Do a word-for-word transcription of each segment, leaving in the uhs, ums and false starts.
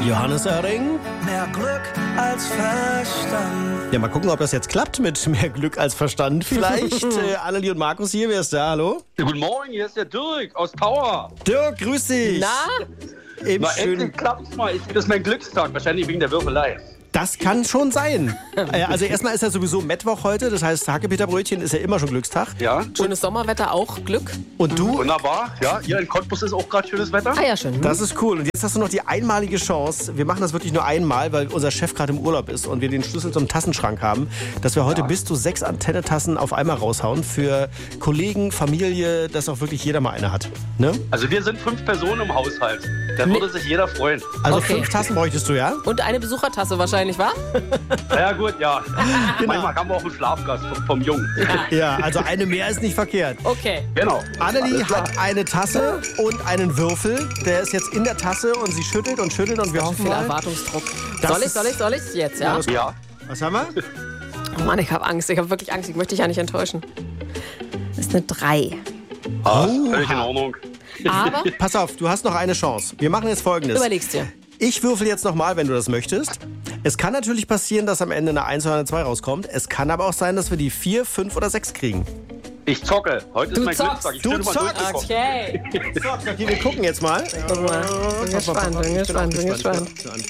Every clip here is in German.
Johannes Oerding. Mehr Glück als Verstand. Ja, mal gucken, ob das jetzt klappt mit mehr Glück als Verstand. Vielleicht äh, Annelie und Markus hier. Wer ist da? Hallo? Ja, guten Morgen, hier ist der Dirk aus Tower. Dirk, grüß dich. Na? Im Na, schönen... endlich klappt's mal. Ich, das ist mein Glückstag, wahrscheinlich wegen der Würfelei. Das kann schon sein. Äh, also erstmal ist ja sowieso Mittwoch heute. Das heißt, Hakepeterbrötchen ist ja immer schon Glückstag. Ja, Schönes Sommerwetter, auch Glück. Und du? wunderbar. Ja, hier in Cottbus ist auch gerade schönes Wetter. Ah ja, schön. Das ist cool. Und jetzt hast du noch die einmalige Chance. Wir machen das wirklich nur einmal, weil unser Chef gerade im Urlaub ist und wir den Schlüssel zum Tassenschrank haben, dass wir heute bis zu sechs Antenne-Tassen auf einmal raushauen für Kollegen, Familie, dass auch wirklich jeder mal eine hat. Ne? Also wir sind fünf Personen im Haushalt. Da würde sich jeder freuen. Also Okay. fünf Tassen bräuchtest du, ja? Und eine Besuchertasse wahrscheinlich, wa? Ja gut, ja. Genau. Manchmal haben wir auch einen Schlafgast vom, vom Jungen. Ja, also eine mehr ist nicht verkehrt. Okay. Genau. Annelie Alles klar. hat eine Tasse und einen Würfel. Der ist jetzt in der Tasse und sie schüttelt und schüttelt und wir hoffen Viel mal. Erwartungsdruck. Das Soll ich, ist- soll ich, soll ich? Jetzt, ja? los. Ja. Was haben wir? Oh Mann, ich habe Angst. Ich habe wirklich Angst. Ich möchte dich ja nicht enttäuschen. Das ist eine drei. Ah, völlig in Ordnung. Aber Pass auf, du hast noch eine Chance. Wir machen jetzt Folgendes. überlegst dir. Ich würfel jetzt nochmal, wenn du das möchtest. Es kann natürlich passieren, dass am Ende eine eins oder eine zwei rauskommt. Es kann aber auch sein, dass wir die vier, fünf oder sechs kriegen. Ich zocke. Heute Du ist mein zockst. Glückstag. Ich Du bin mal zockst. durchgekommen. Okay. So, okay, wir gucken jetzt mal. Guck mal. Bin gespannt, bin gespannt, bin gespannt.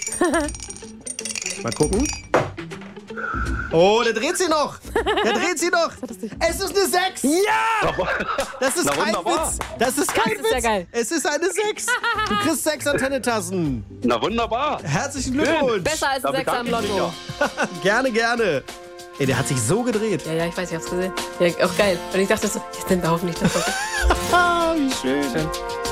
Mal gucken. Oh, der dreht sie noch. Der dreht sie noch. Es ist eine sechs. Ja! Das ist Na, kein wunderbar. Witz. Das ist kein ist Witz. ja geil. Es ist eine sechs. Du kriegst sechs Antennetassen. Na wunderbar. Herzlichen Glückwunsch. Besser als ein Da Sechser im bedanke ich mich Lotto. Gerne, gerne. Ey, der hat sich so gedreht. Ja, ja, ich weiß, ich hab's gesehen. Ja, auch geil. Und ich dachte so, jetzt nimmt er hoffentlich das. Ah, wie schön. Schön.